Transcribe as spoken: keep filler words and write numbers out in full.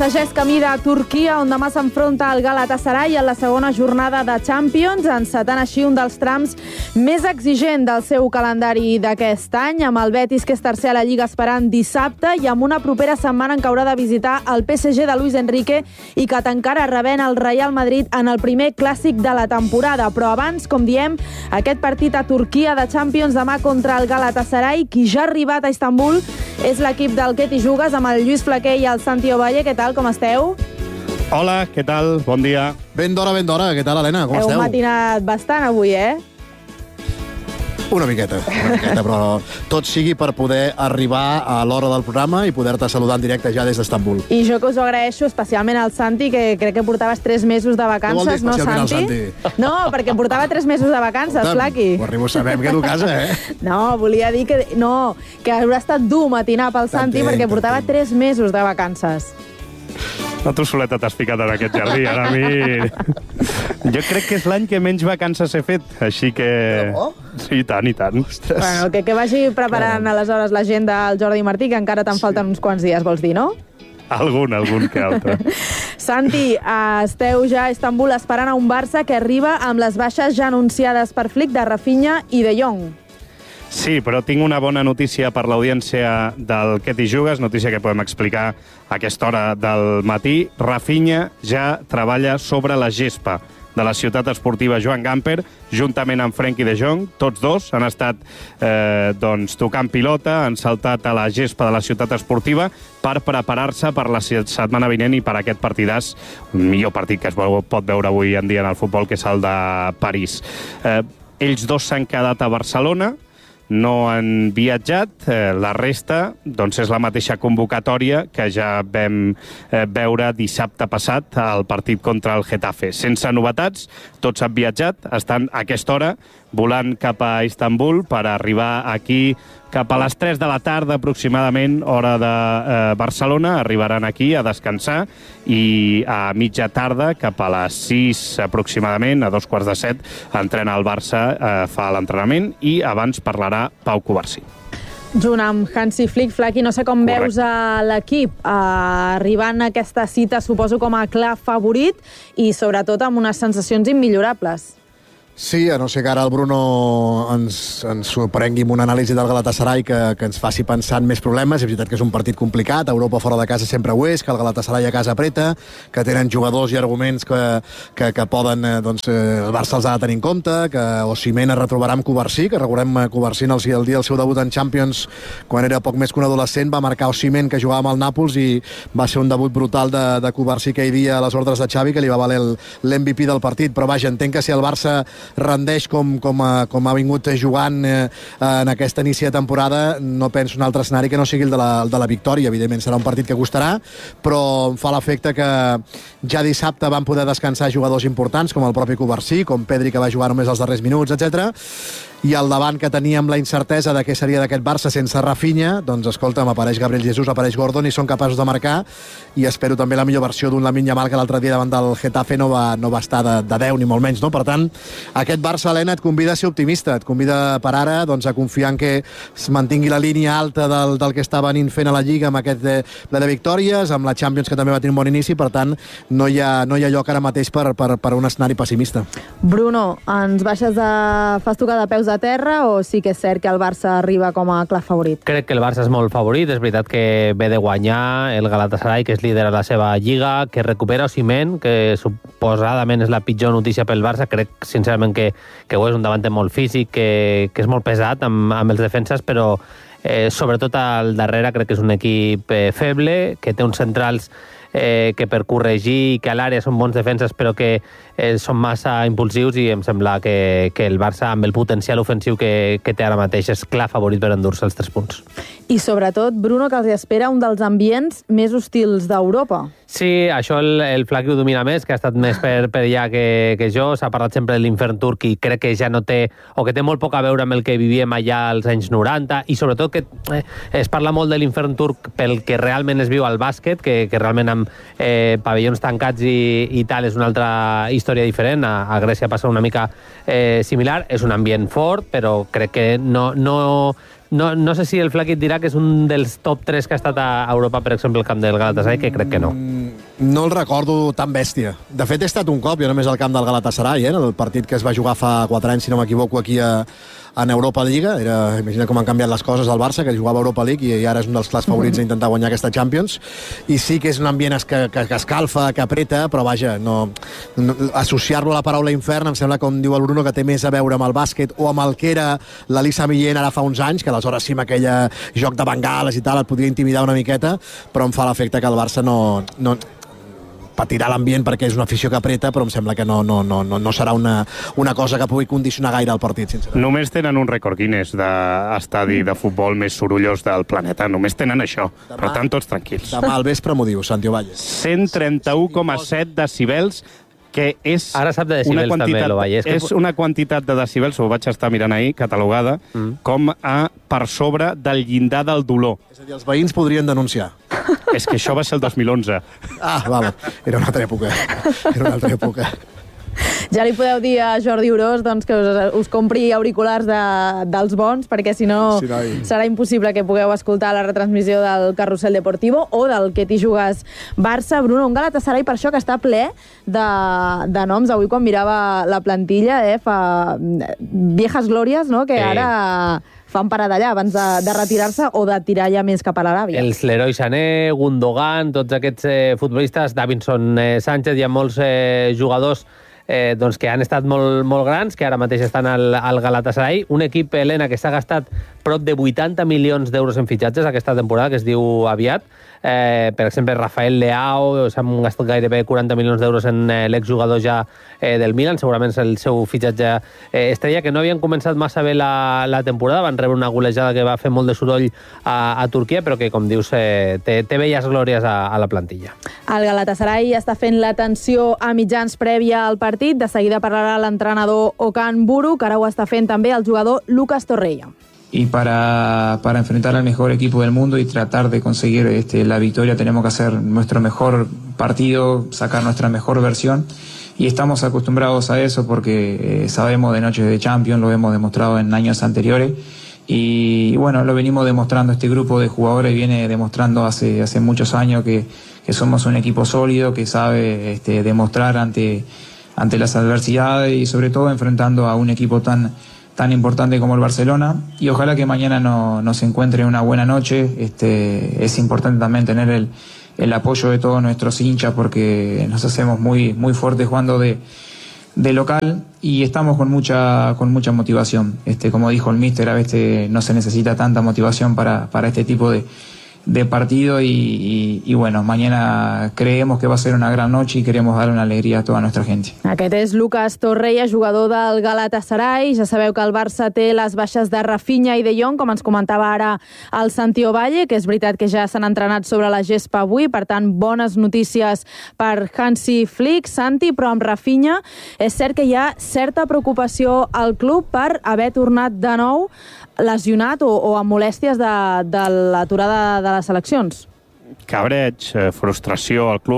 P S G és camí de Turquia, on demà s'enfronta el Galatasaray en la segona jornada de Champions, encetant així un dels trams més exigent del seu calendari d'aquest any, amb el Betis, que és tercer a la Lliga, esperant dissabte, i amb una propera setmana en què haurà de visitar el P S G de Luis Enrique i que tancarà rebent el Real Madrid en el primer clàssic de la temporada. Però abans, com diem, aquest partit a Turquia de Champions demà contra el Galatasaray, qui ja ha arribat a Istanbul és l'equip del Què t'hi jugues, amb el Lluís Flaquer i el Santi Ovalle. Què tal, com esteu? Hola, què tal? Bon dia. Ben d'hora, ben d'hora. Què tal, Helena? Com Heu esteu? Heu matinat bastant avui, eh? Una miqueta, una miqueta, però tot sigui per poder arribar a l'hora del programa i poder-te saludar en directe ja des d'Istanbul. I jo que us ho agraeixo especialment al Santi, que crec que portaves tres mesos de vacances, no, Santi? Santi? No, perquè portava tres mesos de vacances, Flaqui. Ho arribo, sabem que tu casa, eh? No, volia dir que, no, que haurà estat dur matinar pel Santi perquè portava tres mesos de vacances. No, tu soleta t'has ficat en aquest jardí, ara a mi... Jo crec que és l'any que menys vacances he fet, així que... Oh? Sí, i tant, i tant. Ostres. Bueno, que, que vagi preparant aleshores l'agenda al Jordi Martí, que encara te'n falten uns quants dies, vols dir, no? Algun, algun que altre. Santi, esteu ja a Istanbul esperant a un Barça que arriba amb les baixes ja anunciades per Flick de Rafinha i De Jong. Sí, però tinc una bona notícia per l'audiència del Què t'hi jugues, notícia que podem explicar a aquesta hora del matí. Rafinha ja treballa sobre la gespa de la ciutat esportiva Joan Gamper, juntament amb Frenkie de Jong. Tots dos han estat eh, doncs, tocant pilota, han saltat a la gespa de la ciutat esportiva per preparar-se per la setmana vinent i per aquest partidàs, un millor partit que es pot veure avui en dia en el futbol, que és el de París. Eh, ells dos s'han quedat a Barcelona, no han viatjat, eh, la resta doncs és la mateixa convocatòria que ja vam eh, veure dissabte passat al partit contra el Getafe. Sense novetats, tots han viatjat, estan a aquesta hora volant cap a Istanbul per arribar aquí cap a les tres de la tarda aproximadament, hora de eh, Barcelona. Arribaran aquí a descansar i a mitja tarda, cap a les sis aproximadament, a dos quarts de set, entrena el Barça, eh, fa l'entrenament i abans parlarà Pau Covarsí. Junt amb Hansi Flick, Flaqui, no sé com Correcte. veus a l'equip eh, arribant a aquesta cita, suposo com a clar favorit i sobretot amb unes sensacions immillorables. Sí, a no ser que ara el Bruno ens, ens sorprengui amb una anàlisi del Galatasaray que, que ens faci pensar en més problemes. És veritat que és un partit complicat, Europa fora de casa sempre ho és, que el Galatasaray a casa apreta, que tenen jugadors i arguments que, que, que poden, doncs, el Barça els ha de tenir en compte, que Osimhen es retrobarà amb Covarsí, que recordem Covarsí el, el dia del seu debut en Champions, quan era poc més que un adolescent, va marcar Osimhen, que jugava amb el Nàpols, i va ser un debut brutal de, de Covarsí que hi havia a les ordres de Xavi, que li va valer l'M V P del partit. Però vaja, entenc que si el Barça rendeix com, com, a, com ha vingut jugant eh, en aquest inici de temporada, no penso un altre escenari que no sigui el de la, el de la victòria. Evidentment serà un partit que costarà, però em fa l'efecte que ja dissabte van poder descansar jugadors importants com el propi Covarsí, com Pedri, que va jugar només els darrers minuts, etcètera. I al davant, que teníem la incertesa de què seria d'aquest Barça sense Rafinha, doncs escolta'm, apareix Gabriel Jesús, apareix Gordon i són capaços de marcar, i espero també la millor versió d'un Lamine Yamal, que l'altre dia davant del Getafe no va, no va estar de, de deu ni molt menys, no? Per tant, aquest Barça, Helena, et convida a ser optimista, et convida per ara doncs, a confiar en que es mantingui la línia alta del, del que està venint fent a la Lliga amb aquest de, de, de victòries, amb la Champions, que també va tenir un bon inici. Per tant, no hi ha, no hi ha lloc ara mateix per, per, per un escenari pessimista. Bruno, ens baixes de... fas tocar de peus a terra o sí que és cert que el Barça arriba com a clar favorit? Crec que el Barça és molt favorit. És veritat que ve de guanyar el Galatasaray, que és líder a la seva lliga, que recupera Osimhen, que suposadament és la pitjor notícia pel Barça. Crec, sincerament, que, que ho és un davanter molt físic, que, que és molt pesat amb, amb els defenses, però eh, sobretot al darrere crec que és un equip eh, feble, que té uns centrals eh, que per corregir, que a l'àrea són bons defenses, però que eh, són massa impulsius, i em sembla que, que el Barça, amb el potencial ofensiu que, que té ara mateix, és clar favorit per endur-se els tres punts. I sobretot, Bruno, que els espera un dels ambients més hostils d'Europa. Sí, això el, el Flaqui ho domina més, que ha estat més per, per allà que, que jo. S'ha parlat sempre de l'infern turc i crec que ja no té, o que té molt poc a veure amb el que vivíem allà als anys noranta, i sobretot que eh, es parla molt de l'infern turc pel que realment es viu al bàsquet, que, que realment amb eh, pavellons tancats i, i tal és una altra història diferent. A, a Grècia passa una mica eh, similar. És un ambient fort, però crec que no... no No, no sé si el Flaqui et dirà que és un dels top tres que ha estat a Europa, per exemple, el camp del Galatasaray, que crec que no. no el recordo tan bèstia. De fet, he estat un cop, jo només al camp del Galatasaray, eh, el partit que es va jugar fa quatre anys, si no m'equivoco, aquí a, en Europa Lliga. Era, imagina com han canviat les coses al Barça, que jugava a Europa League i, i ara és un dels clars favorits a intentar guanyar aquesta Champions. I sí que és un ambient que, que, que escalfa, que apreta, però vaja, no, no, associar-lo a la paraula infern em sembla, com diu el Bruno, que té més a veure amb el bàsquet o amb el que era l'Elisa Millén ara fa uns anys, que aleshores sí, amb aquella joc de bengales i tal, et podria intimidar una miqueta, però em fa l'efecte que el Barça no, no patirà l'ambient perquè és una afició que apreta, però em sembla que no, no, no, no, no serà una, una cosa que pugui condicionar gaire el partit, sincerament. Només tenen un rècord Guinness d'estadi de futbol més sorollós del planeta. Només tenen això. Demà, per tant, tots tranquils. Demà al vespre m'ho diu, Santi Ovalle. cent trenta-u coma set decibels, que és Ara sap de decibels una quantitat, també, Ovalle. És, que... és una quantitat de decibels, ho vaig estar mirant ahir, catalogada, mm. com a per sobre del llindar del dolor. És a dir, els veïns podrien denunciar. És que això va ser el dos mil onze. Ah, val, era una altra època. Era una altra època. Ja li podeu dir a Jordi Orós doncs, que us, us compri auriculars de, dels bons, perquè si no, sí, no serà impossible que pugueu escoltar la retransmissió del Carrusel Deportivo o del Que t'hi jugues Barça. Bruno, un Galatasaray per això que està ple de, de noms. Avui quan mirava la plantilla, eh, fa viejas glòries, no?, que eh. ara fan parada allà abans de, de retirar-se o de tirar ja més cap a l'Aràbia. Els Leroy Sané, Gundogan, tots aquests eh, futbolistes, Davinson eh, Sánchez, hi ha molts eh, jugadors eh, doncs que han estat molt, molt grans, que ara mateix estan al, al Galatasaray. Un equip, Helena, que s'ha gastat prop de vuitanta milions d'euros en fitxatges aquesta temporada, que es diu aviat. Eh, per exemple, Rafael Leao, s'han gastat gairebé quaranta milions d'euros en eh, l'exjugador ja eh, del Milan, segurament és el seu fitxatge eh, estrella, que no havien començat massa bé la, la temporada, van rebre una golejada que va fer molt de soroll a, a Turquia, però que, com dius, eh, té, té belles glòries a, a la plantilla. El Galatasaray està fent l'atenció a mitjans prèvia al partit. De seguida parlarà l'entrenador Okan Buruk, que ara ho està fent també el jugador Lucas Torreira. Y para, para enfrentar al mejor equipo del mundo y tratar de conseguir este, la victoria tenemos que hacer nuestro mejor partido, sacar nuestra mejor versión, y estamos acostumbrados a eso porque eh, sabemos de noches de Champions, lo hemos demostrado en años anteriores y bueno, lo venimos demostrando, este grupo de jugadores viene demostrando hace, hace muchos años que, que somos un equipo sólido, que sabe este, demostrar ante, ante las adversidades y sobre todo enfrentando a un equipo tan tan importante como el Barcelona, y ojalá que mañana no, nos encuentre una buena noche. Este, es importante también tener el, el apoyo de todos nuestros hinchas porque nos hacemos muy, muy fuertes jugando de, de local y estamos con mucha, con mucha motivación. Este, como dijo el míster, a veces no se necesita tanta motivación para, para este tipo de, de partido y, y, y bueno, mañana creemos que va a ser una gran noche y queremos dar una alegría a toda nuestra gente. Aquest és Lucas Torreira, jugador del Galatasaray. Ja sabeu que el Barça té les baixes de Rafinha i De Jong, com ens comentava ara el Santi Ovalle, que és veritat que ja s'han entrenat sobre la gespa avui, per tant, bones notícies per Hansi Flick. Santi, però amb Rafinha és cert que hi ha certa preocupació al club per haver tornat de nou lesionat o, o amb molèsties de, de l'aturada de les seleccions. Cabreig, frustració al club.